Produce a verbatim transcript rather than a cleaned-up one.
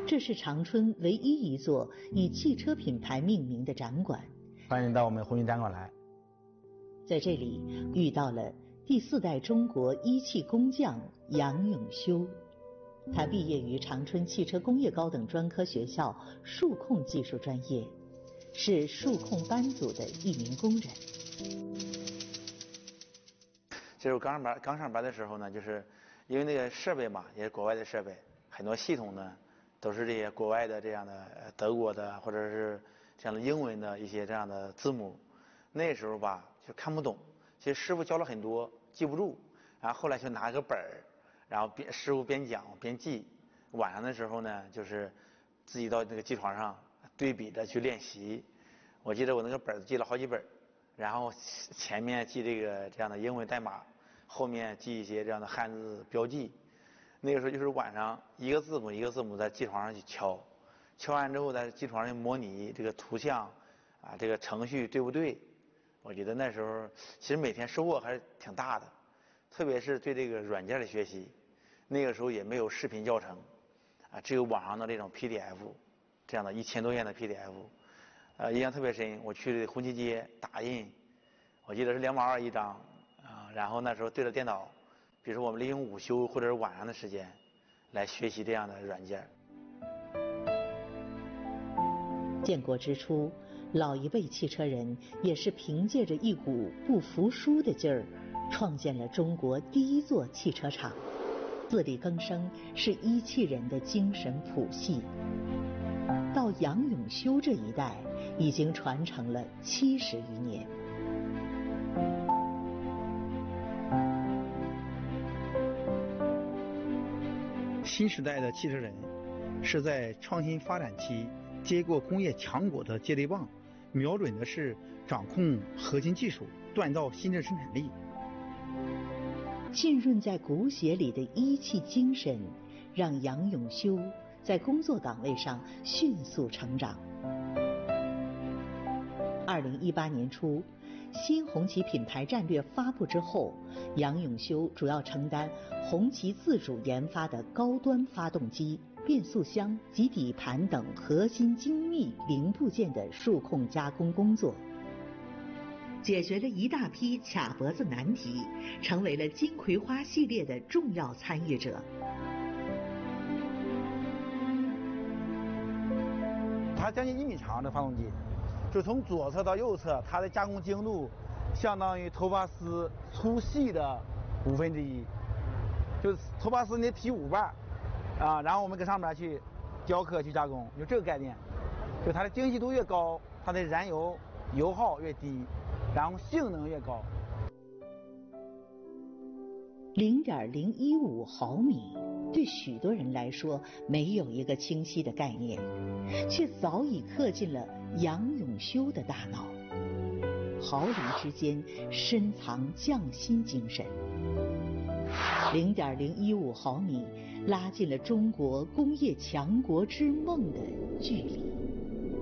这是长春唯一一座以汽车品牌命名的展馆。 欢迎到我们红星展馆来。 在这里遇到了第四代中国一汽工匠杨永修，他毕业于长春汽车工业高等专科学校数控技术专业，是数控班组的一名工人。 就是我刚上班刚上班的时候呢，就是因为那个设备嘛，也是国外的设备，很多系统呢都是这些国外的这样的德国的或者是这样的英文的一些这样的字母。那时候吧就看不懂，其实师傅教了很多记不住，然后后来就拿个本儿，然后边师傅边讲边记。晚上的时候呢，就是自己到那个机床上对比着去练习。我记得我那个本儿记了好几本，然后前面记这个这样的英文代码，后面记一些这样的汉字标记。那个时候就是晚上一个字母一个字母在机床上去敲，敲完之后在机床上模拟这个图像啊，这个程序对不对？我觉得那时候其实每天收获还是挺大的，特别是对这个软件的学习。那个时候也没有视频教程啊，只有网上的这种 P D F， 这样的一千多页的 P D F， 呃，印象特别深。我去红旗街打印，我记得是两毛二一张啊，然后那时候对着电脑，比如说我们利用午休或者是晚上的时间来学习这样的软件。 建国之初，老一辈汽车人也是凭借着一股不服输的劲儿，创建了中国第一座汽车厂。自力更生是一汽人的精神谱系。到杨永修这一代，已经传承了七十余年。 新时代的汽车人是在创新发展期接过工业强国的接力棒，瞄准的是掌控核心技术，锻造新的生产力。 浸润在骨血里的一汽精神，让杨永修在工作岗位上迅速成长。二零一八年初，新红旗品牌战略发布之后，杨永修主要承担红旗自主研发的高端发动机、变速箱及底盘等核心精密零部件的数控加工工作，解决了一大批卡脖子难题，成为了金葵花系列的重要参与者。 它将近一米长的发动机，就从左侧到右侧，它的加工精度相当于头发丝粗细的五分之一，就是头发丝你得劈五瓣啊，然后我们搁上面去雕刻去加工，就这个概念。就它的精细度越高，它的燃油油耗越低，然后性能越高。 零点零一五毫米对许多人来说没有一个清晰的概念，却早已刻进了杨永修的大脑。毫厘之间深藏匠心精神。零点零一五毫米拉近了中国工业强国之梦的距离。